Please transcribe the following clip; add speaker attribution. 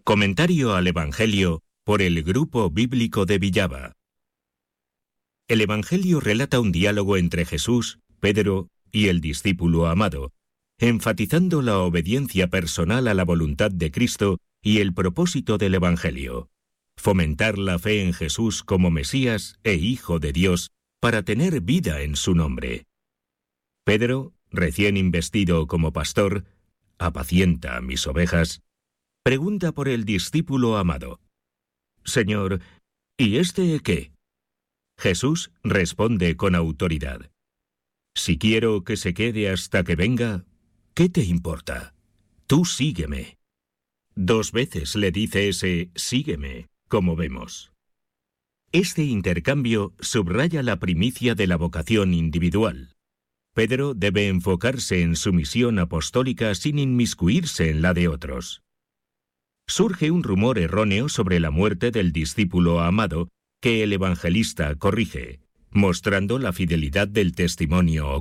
Speaker 1: Comentario al Evangelio por el Grupo Bíblico de Villava. El Evangelio relata un diálogo entre Jesús, Pedro y el discípulo amado, enfatizando la obediencia personal a la voluntad de Cristo y el propósito del Evangelio: fomentar la fe en Jesús como Mesías e Hijo de Dios para tener vida en su nombre. Pedro, recién investido como pastor, apacienta mis ovejas, pregunta por el discípulo amado: Señor, ¿y este qué? Jesús responde con autoridad: Si quiero que se quede hasta que venga, ¿qué te importa? Tú sígueme. 2 veces le dice ese sígueme, como vemos. Este intercambio subraya la primicia de la vocación individual. Pedro debe enfocarse en su misión apostólica sin inmiscuirse en la de otros. Surge un rumor erróneo sobre la muerte del discípulo amado que el evangelista corrige, mostrando la fidelidad del testimonio